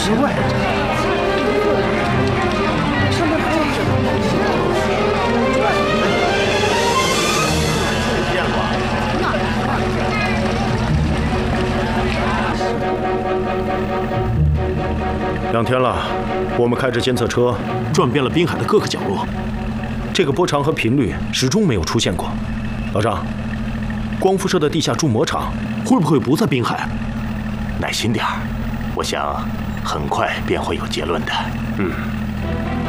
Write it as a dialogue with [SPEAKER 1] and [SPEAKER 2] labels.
[SPEAKER 1] 奇怪，上面还有什么东西？
[SPEAKER 2] 见过。
[SPEAKER 3] 2天了，我们开着监测车转遍了滨海的各个角落，这个波长和频率始终没有出现过。老张，光辐射的地下铸模厂会不会不在滨海？
[SPEAKER 2] 耐心点儿，我想很快便会有结论的。
[SPEAKER 3] 嗯。